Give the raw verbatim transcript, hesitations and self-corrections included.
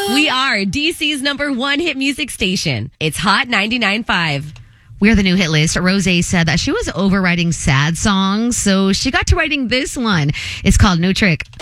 We are D C's number one hit music station. It's Hot ninety-nine point five. We're the new hit list. Rose said that she was overwriting sad songs, so she got to writing this one. It's called No Trick.